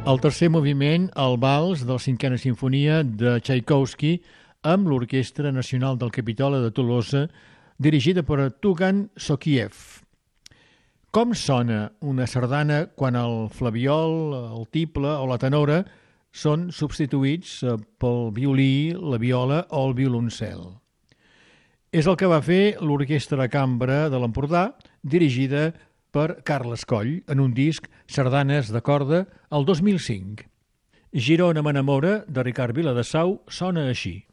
El tercer moviment, el vals de la cinquena sinfonia de Tchaikovsky amb l'Orquestra Nacional del Capitoli de Tolosa, dirigida per Tugan Sokiev. Com sona una sardana quan el flabiol, el tiple o la tenora són substituïts pel violí, la viola o el violoncel? És el que va fer l'Orquestra de Cambra de l'Empordà, dirigida per Carles Coll, en un disc Sardanes de corda el 2005. Girona m'enamora, de Ricard Viladesau, sona així.